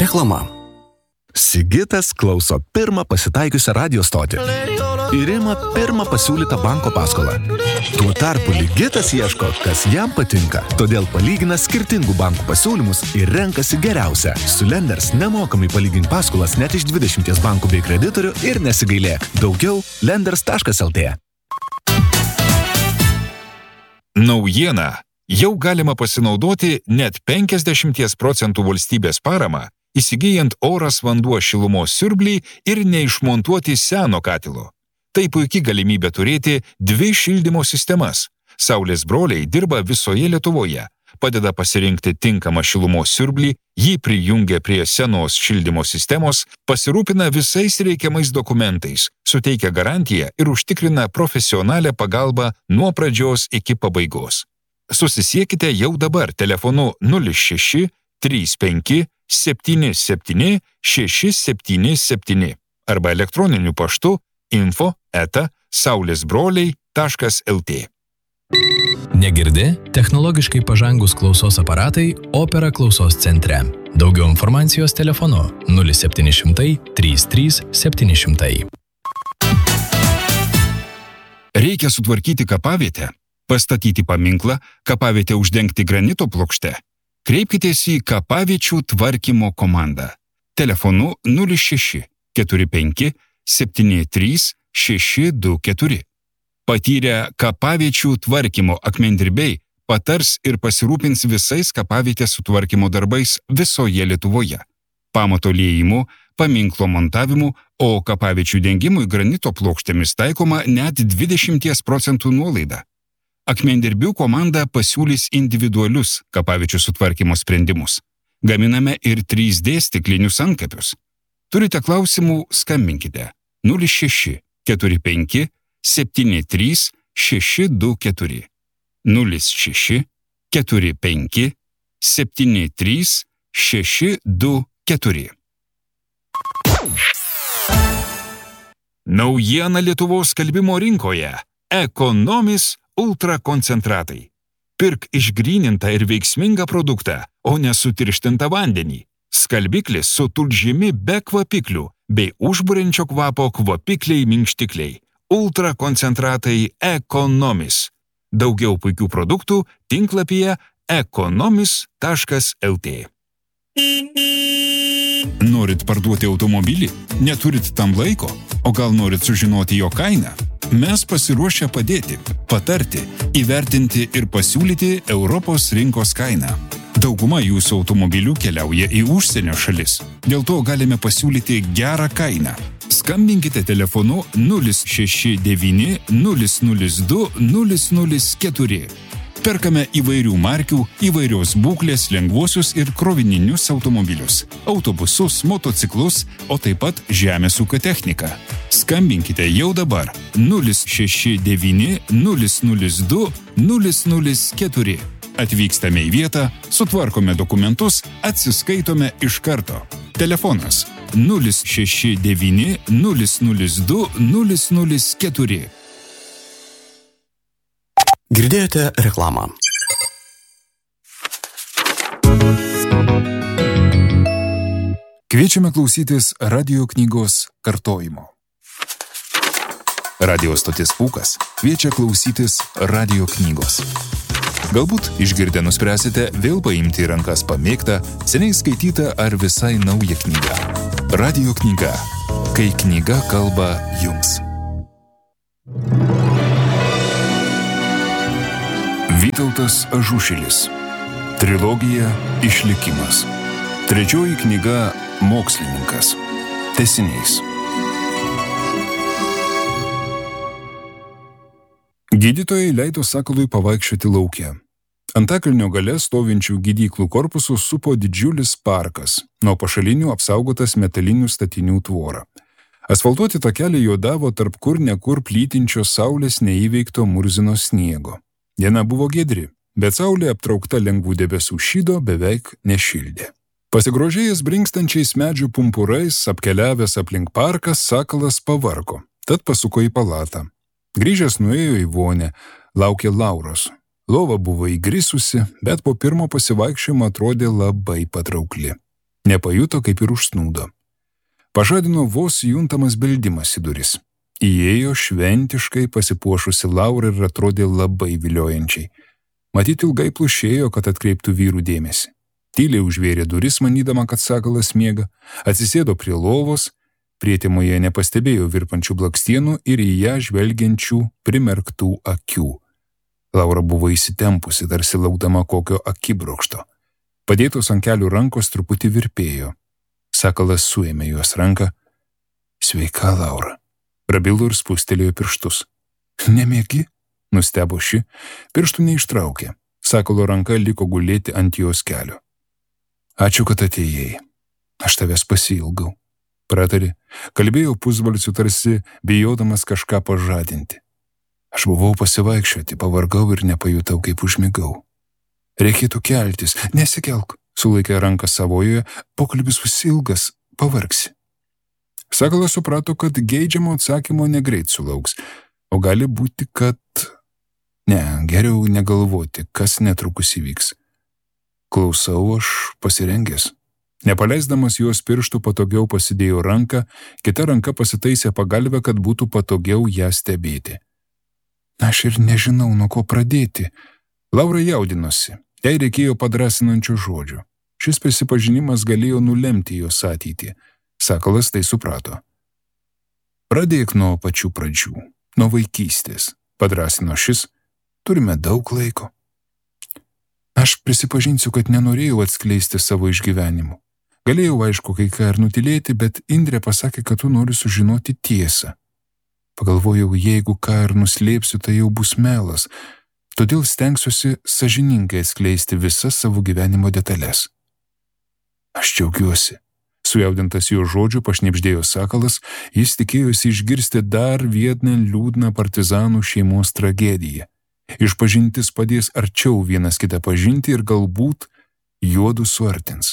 Reklama. Sigitas klauso pirmą pasitaikiusią radio stotį ir ima pirmą pasiūlytą banko paskolą. Tuo tarpu Ligitas ieško, kas jam patinka, todėl palygina skirtingų bankų pasiūlymus ir renkasi geriausią. Su Lenders nemokamai palygink paskolas net iš 20 bankų bei kreditorių ir nesigailėk. Daugiau lenders.lt. Naujiena. Jau galima pasinaudoti net 50% valstybės paramą, įsigijant oras vanduo šilumos siurblį ir neišmontuoti seno katilo. Tai puikiai galimybė turėti 2 šildymo sistemas. Saulės broliai dirba visoje Lietuvoje, padeda pasirinkti tinkamą šilumos siurblį, jį prijungia prie senos šildymo sistemos, pasirūpina visais reikiamais dokumentais, suteikia garantiją ir užtikrina profesionalią pagalbą nuo pradžios iki pabaigos. Susisiekite jau dabar telefonu 06 35 77 677 arba elektroniniu paštu info@saulesbroliai.lt. Negirdi? Technologiškai pažangus klausos aparatai Opera klausos centre. Daugiau informacijos telefonu 0700 33 700. Reikia sutvarkyti kapavietę, pastatyti paminklą, kapavietę uždengti granito plokšte. Kreipkitės į kapaviečių tvarkymo komandą. Telefonu 06 45 73 624. Patyrę kapaviečių tvarkymo akmendirbiai patars ir pasirūpins visais kapavietės sutvarkymo darbais visoje Lietuvoje. Pamato liejimu, paminklo montavimu, o kapaviečių dengimui granito plokštėmis taikoma net 20% nuolaida. Akmendirbių komanda pasiūlys individualius kapaviečių sutvarkymo sprendimus. Gaminame ir 3D stiklinius antkapius. Turite klausimų, skambinkite 06 45 73 624 06 45 73 624. Naujiena Lietuvos skalbimo rinkoje. Ekonomis ultrakoncentratai. Pirk išgrynintą ir veiksmingą produktą, o ne sutirštintą vandenį. Skalbiklis su tulžimi be kvapiklių bei užburiančio kvapo kvapikliai minkštikliai. Ultrakoncentratai Ekonomis. Daugiau puikių produktų tinklapyje ekonomis.lt. Norit parduoti automobilį? Neturit tam laiko? O gal norit sužinoti jo kainą? Mes pasiruošę padėti, patarti, įvertinti ir pasiūlyti Europos rinkos kainą. Dauguma jūsų automobilių keliauja į užsienio šalis. Dėl to galime pasiūlyti gerą kainą. Skambinkite telefonu 069 002 004. Perkame įvairių markių, įvairios būklės lengvuosius ir krovininius automobilius, autobusus, motociklus, o taip pat žemės ūkio techniką. Skambinkite jau dabar 069 002 004. Atvykstame į vietą, sutvarkome dokumentus, atsiskaitome iš karto. Telefonas 069 002 004. Girdėjote reklamą. Kviečiame klausytis radio knygos kartojimo. Radio stotis Pūkas kviečia klausytis radio knygos. Galbūt išgirdę nuspręsite vėl paimti į rankas pamėgtą, seniai skaitytą ar visai naują knygą. Radio knyga. Kai knyga kalba jums. Vytautas Ažušilis. Trilogija Išlikimas. 3 knyga Mokslininkas. Tęsiniais. Gydytojai leido sakalui pavaikščioti lauke. Antakalnio gale stovinčių gydyklų korpusų supo didžiulis parkas, nuo pašalinių apsaugotas metalinių statinių tvora. Asfaltuoti takeliai juodavo tarp kur nekur plytinčio saulės neįveikto murzino sniego. Diena buvo giedri, bet saulė aptraukta lengvų debesų šydo beveik nešildė. Pasigrožėjęs brinkstančiais medžių pumpurais, apkeliavęs aplink parką, sakalas pavargo, tad pasuko į palatą. Grįžęs nuėjo į vonę, laukė Lauros. Lova buvo įgrisusi, bet po pirmo pasivaikščiojimo atrodė labai patraukli. Nepajuto, kaip ir užsnūdo. Pažadino vos juntamas beldimas į duris. Įėjo šventiškai pasipuošusi Laura ir atrodė labai viliojančiai. Matyt, ilgai plušėjo, kad atkreiptų vyrų dėmesį. Tyliai užvėrė duris, manydama, kad sakalas miega, atsisėdo prie lovos, prietimoje nepastebėjo virpančių blakstienų ir į ją žvelgiančių primerktų akių. Laura buvo įsitempusi, tarsi laukdama kokio akibrokšto. Padėtos ant kelių rankos truputį virpėjo. Sakalas suėmė jos ranką. Sveika, Laura. Prabilo ir spustelėjo pirštus. Nemiegi? Nustebo ši, pirštų neištraukė. Sakalo ranka liko gulėti ant jos kelio. Ačiū, kad atėjai. Aš tavęs pasiilgau. Pratarė, kalbėjo pusbalsiu, tarsi bijodamas kažką pažadinti. Aš buvau pasivaikščioti, pavargau ir nepajutau, kaip užmigau. Reikėtų keltis, nesikelk, sulaikė ranką savojoje, pokalbis bus ilgas, pavargsi. Sakalas suprato, kad geidžiamo atsakymo negreit sulauks, o gali būti, kad... Ne, geriau negalvoti, kas netrukus įvyks. Klausau, aš pasirengęs. Nepaleisdamas jos pirštų patogiau pasidėjo ranką, kita ranka pasitaisė pagalbę, kad būtų patogiau ją stebėti. Aš ir nežinau, nuo ko pradėti. Laura jaudinosi, jai reikėjo padrasinančių žodžių. Šis prisipažinimas galėjo nulemti jos ateitį. Sakalas tai suprato. Pradėk nuo pačių pradžių, nuo vaikystės, padrasino šis, turime daug laiko. Aš prisipažinsiu, kad nenorėjau atskleisti savo išgyvenimų. Galėjau, aišku, kai ką ir nutilėti, bet Indrė pasakė, kad tu nori sužinoti tiesą. Pagalvojau, jeigu ką ir nuslėpsiu, tai jau bus melas, todėl stengsiuosi sąžiningai atskleisti visas savo gyvenimo detalės. Aš džiaugiuosi. Sujaudintas jo žodžių pašnibždėjo Sakalas, jis tikėjosi išgirsti dar vieną liūdną partizanų šeimos tragediją. Išpažintis padės arčiau vienas kitą pažinti ir galbūt juodu suartins.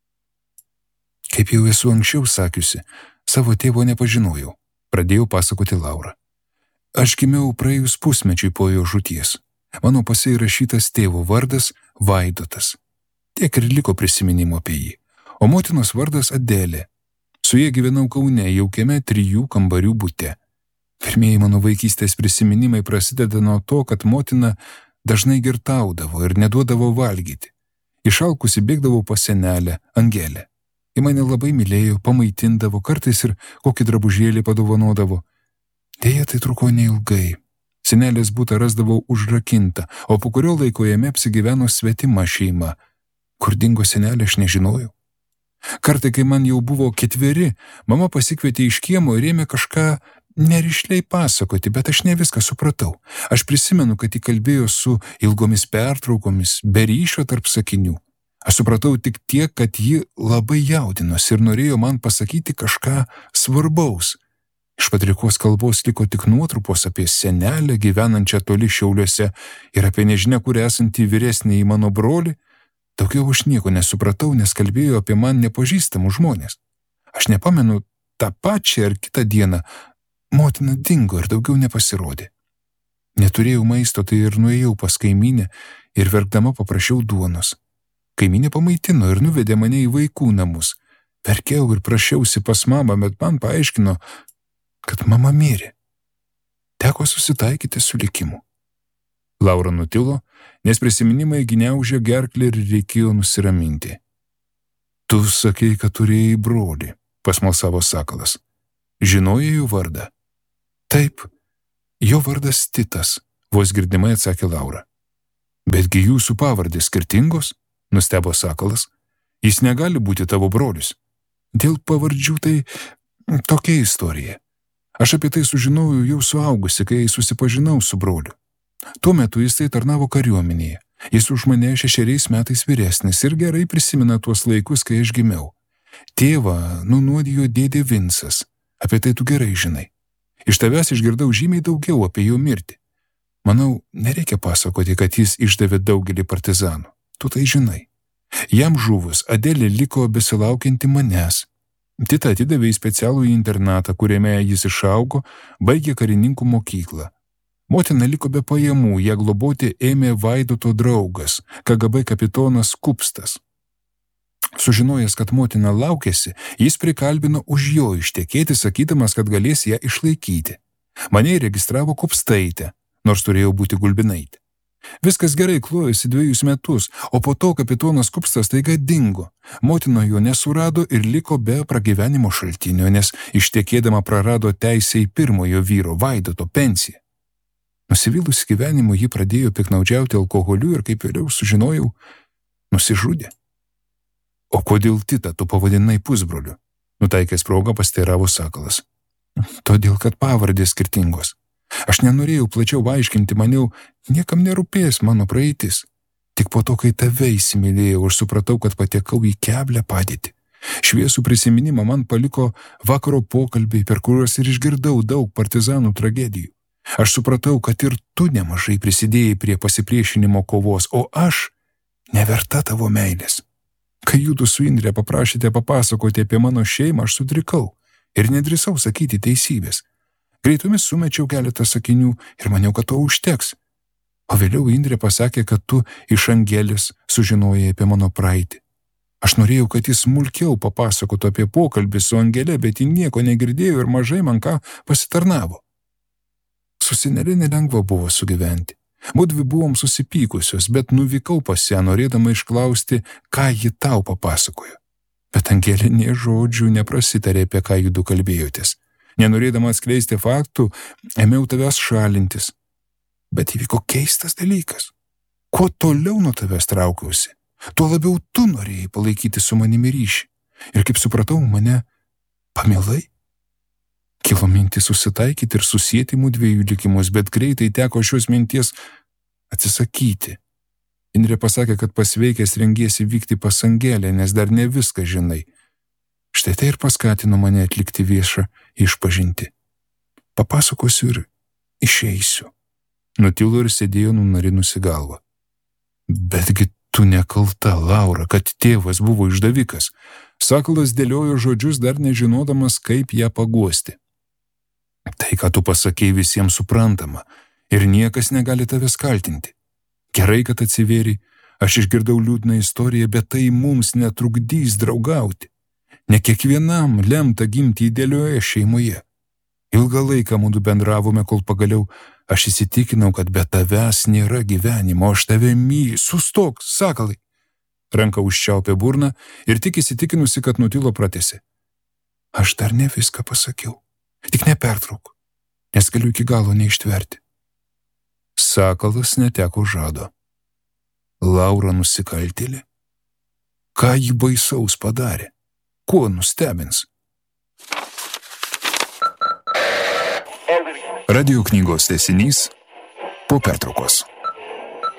Kaip jau esu anksčiau sakiusi, savo tėvo nepažinojau, pradėjau pasakoti Laura. Aš gimiau praėjus pusmečiui po jo žūties. Mano pase įrašytas tėvo vardas Vaidotas. Tiek ir liko prisiminimo apie jį. O motinos vardas Adelė. Su jie gyvenau Kaune, jaukiame 3 kambarių bute. Pirmieji mano vaikystės prisiminimai prasideda nuo to, kad motina dažnai girtaudavo ir neduodavo valgyti. Išalkusi bėgdavau pas senelę, Angelę. Ji mane labai mylėjo, pamaitindavo, kartais ir kokį drabužėlį padovanodavo. Deja, tai truko neilgai. Senelės butą rasdavau užrakintą, o po kurio laiko jame apsigyveno svetima šeima. Kur dingo senelė, aš nežinojau. Kartai, kai man jau buvo 4, mama pasikvietė iš kiemo ir ėmė kažką nerišliai pasakoti, bet aš ne viską supratau. Aš prisimenu, kad ji kalbėjo su ilgomis pertraukomis, be ryšio tarp sakinių. Aš supratau tik tiek, kad ji labai jaudinosi ir norėjo man pasakyti kažką svarbaus. Iš padrikos kalbos liko tik nuotrupos apie senelę gyvenančią toli Šiauliuose ir apie nežinia kur esantį vyresnįjį mano brolį. Daugiau aš nieko nesupratau, nes kalbėjo apie man nepažįstamus žmonės. Aš nepamenu, tą pačią ar kitą dieną motina dingo ir daugiau nepasirodė. Neturėjau maisto, tai ir nuėjau pas kaimynę ir verkdama paprašiau duonos. Kaimynė pamaitino ir nuvedė mane į vaikų namus. Verkiau ir prašiausi pas mamą, bet man paaiškino, kad mama mirė. Teko susitaikyti su likimu. Laura nutilo, nes prisiminimai gniaužė gerklį ir reikėjo nusiraminti. Tu sakei, kad turėjai brolį, pasmalsavo Sakalas. Žinojai jų vardą? Taip, jo vardas Titas, vos girdimai atsakė Laura. Betgi jūsų pavardės skirtingos? Nustebo Sakalas. Jis negali būti tavo brolis. Dėl pavardžių tai tokia istorija. Aš apie tai sužinojau jau suaugusi, kai susipažinau su broliu. Tuo metu jis tai tarnavo kariuomenėje. Jis už mane 6 metais vyresnis ir gerai prisimena tuos laikus, kai aš gimiau. Tėvą nunuodijo dėdė Vincas. Apie tai tu gerai žinai. Iš tavęs išgirdau žymiai daugiau apie jo mirtį. Manau, nereikia pasakoti, kad jis išdavė daugelį partizanų. Tu tai žinai. Jam žuvus, Adelė liko besilaukianti manęs. Titą atidavė į specialų internatą, kuriame jis išaugo, baigė karininkų mokyklą. Motina liko be pajamų, ją globoti ėmė Vaidoto draugas, KGB kapitonas Kupstas. Sužinojęs, kad motina laukėsi, jis prikalbino už jo ištekėti, sakydamas, kad galės ją išlaikyti. Mane įregistravo Kupstaitė, nors turėjau būti Gulbinaitė. Viskas gerai klojosi 2 metus, o po to kapitonas Kupstas taiga dingo. Motina jo nesurado ir liko be pragyvenimo šaltinio, nes ištekėdama prarado teisę į pirmojo vyro Vaidoto pensiją. Nusivylusi gyvenimu, ji pradėjo piknaudžiauti alkoholiu ir, kaip vėliau sužinojau, nusižudė. O kodėl Titą tu pavadinai pusbroliu? Nutaikęs progą pasteiravo Sakalas. Todėl, kad pavardės skirtingos. Aš nenorėjau plačiau aiškinti, maniau, niekam nerūpės mano praeitis. Tik po to, kai tave įsimylėjau, aš supratau, kad patekau į keblią padėtį. Šviesų prisiminimą man paliko vakaro pokalbiai, per kuriuos ir išgirdau daug partizanų tragedijų. Aš supratau, kad ir tu nemažai prisidėjai prie pasipriešinimo kovos, o aš neverta tavo meilės. Kai judu su Indre paprašėte papasakoti apie mano šeimą, aš sutrikau ir nedrįsau sakyti teisybės. Greitomis sumečiau keletą sakinių ir maniau, kad to užteks. O vėliau Indrė pasakė, kad tu iš Angelės sužinojai apie mano praeitį. Aš norėjau, kad jis smulkiau papasakotų apie pokalbį su Angele, bet ji nieko negirdėjo ir mažai man ką pasitarnavo. Su senelė nelengva buvo sugyventi. Mudvi buvom susipykusios, bet nuvykau pas ją, norėdama išklausti, ką ji tau papasakojo. Bet Angelė nė žodžių neprasitarė, apie ką judu kalbėjotės. Nenorėdama atskleisti faktų, ėmiau tavęs šalintis. Bet įvyko keistas dalykas. Kuo toliau nuo tavęs traukiausi, tuo labiau tu norėjai palaikyti su manimi ryšį. Ir kaip supratau, mane pamilai. Kilo mintis susitaikyti ir susieti mudviejų likimus, bet greitai teko šios minties atsisakyti. Indrė pasakė, kad pasveikęs rengiesi vykti pas Angelę, nes dar ne viską žinai. Štai tai ir paskatino mane atlikti viešą išpažintį. Papasakosiu ir išeisiu. Nutilo ir sėdėjo nunarinusi galvą. Betgi tu nekalta, Laura, kad tėvas buvo išdavikas. Sakalas dėliojo žodžius, dar nežinodamas, kaip ją paguosti. Tai, ką tu pasakei, visiems suprantama ir niekas negali tavęs kaltinti. Gerai, kad atsivėri, aš išgirdau liūdną istoriją, bet tai mums netrukdys draugauti. Ne kiekvienam lemta gimti idealioje šeimoje. Ilgą laiką mudu bendravome, kol pagaliau aš įsitikinau, kad be tavęs nėra gyvenimo, aš tave myliu. Sustok, Sakalai! Ranka užčiaupė burną ir tik įsitikinusi, kad nutilo pratęsė. Aš dar ne viską pasakiau. Tik nepertrauk, nes galiu iki galo neištverti. Sakalas neteko žado. Laura nusikaltėlė? Ką ji baisaus padarė? Kuo nustebins? Radio knygos tęsinys po pertraukos.